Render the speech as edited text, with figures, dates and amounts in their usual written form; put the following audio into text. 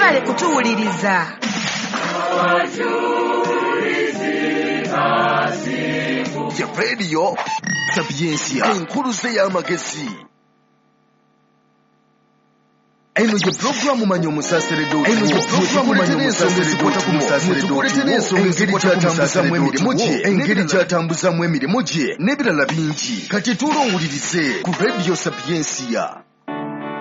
mwewale kutuwuliriza. Ya Radio Sapiensia enkuluze y'amagezi. Eno ye programu manyo musaseredo. Eno ye programu manyo musaseredo ku musaseredo. Engeri kyatambuzamu emirimu gye n'ebirala bingi. Kati tulo owulirize ku Radio Sapiensia.